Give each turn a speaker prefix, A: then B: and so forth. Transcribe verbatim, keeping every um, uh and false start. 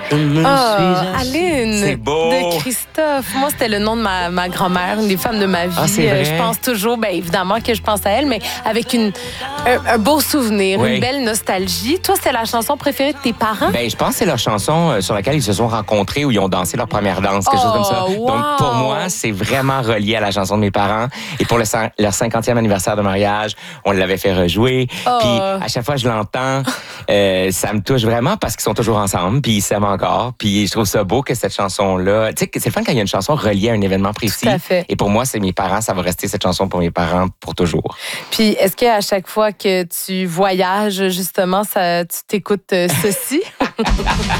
A: Je me
B: Oh,
A: suis
B: Aline
C: C'est beau.
B: de Christophe. Moi, c'était le nom de ma, ma grand-mère, une des femmes de ma vie.
C: Ah, c'est
B: Euh,
C: vrai?
B: je pense toujours, bien évidemment que je pense à elle, mais avec une, un, un beau souvenir,
C: Oui.
B: une belle nostalgie. Toi, c'est la chanson préférée de tes parents?
C: Ben, je pense que c'est leur chanson euh, sur laquelle ils se sont rencontrés, où ils ont dansé leur première danse, quelque
B: Oh,
C: chose comme ça.
B: wow.
C: Donc, pour moi, c'est vraiment relié à la chanson de mes parents. Et pour le, cent- leur cinquantième anniversaire de mariage, on l'avait fait rejouer.
B: Oh.
C: Puis, à chaque fois que je l'entends, euh, ça me touche vraiment parce qu'ils sont toujours ensemble, puis ils s'aiment encore. Puis, je trouve ça beau que cette chanson-là... Tu sais, c'est le fun quand il y a une chanson reliée à un événement précis.
B: Tout à fait.
C: Et pour moi, c'est mes parents. Ça va rester cette chanson pour mes parents pour toujours.
B: Puis, est-ce qu'à chaque fois que tu voyages, justement, ça, tu t'écoutes euh, ceci?